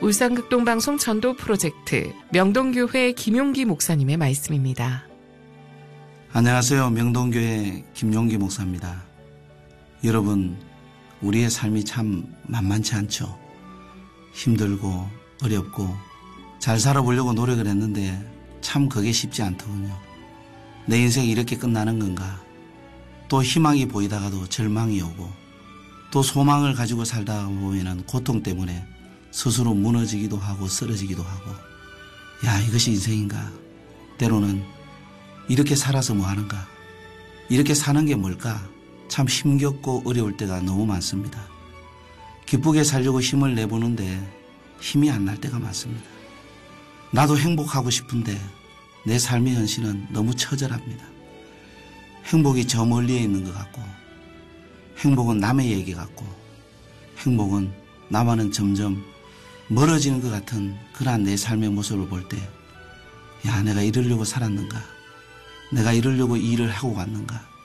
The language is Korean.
울산극동방송 전도 프로젝트 명동교회 김용기 목사님의 말씀입니다. 안녕하세요. 명동교회 김용기 목사입니다. 여러분, 우리의 삶이 참 만만치 않죠. 힘들고 어렵고 잘 살아보려고 노력을 했는데 참 그게 쉽지 않더군요. 내 인생이 이렇게 끝나는 건가? 또 희망이 보이다가도 절망이 오고 또 소망을 가지고 살다 보면 고통 때문에 스스로 무너지기도 하고 쓰러지기도 하고, 야, 이것이 인생인가? 때로는 이렇게 살아서 뭐 하는가? 이렇게 사는 게 뭘까? 참 힘겹고 어려울 때가 너무 많습니다. 기쁘게 살려고 힘을 내보는데 힘이 안 날 때가 많습니다. 나도 행복하고 싶은데 내 삶의 현실은 너무 처절합니다. 행복이 저 멀리에 있는 것 같고, 행복은 남의 얘기 같고, 행복은 나와는 점점 멀어지는 것 같은 그러한 내 삶의 모습을 볼 때, 야, 내가 이러려고 살았는가? 내가 이러려고 이 일을 하고 왔는가?